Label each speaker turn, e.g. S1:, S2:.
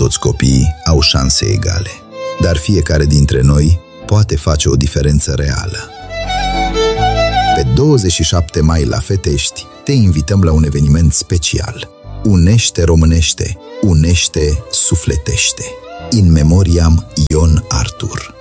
S1: toți copiii au șanse egale, dar fiecare dintre noi poate face o diferență reală. Pe 27 mai la Fetești te invităm la un eveniment special. Unește românește, unește sufletește. In memoriam Ion Artur.